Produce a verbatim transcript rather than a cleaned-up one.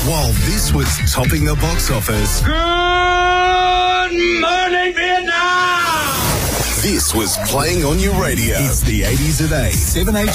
While this was topping the box office, Good morning, Vietnam! this was playing on your radio. It's the eighties at eight, seven H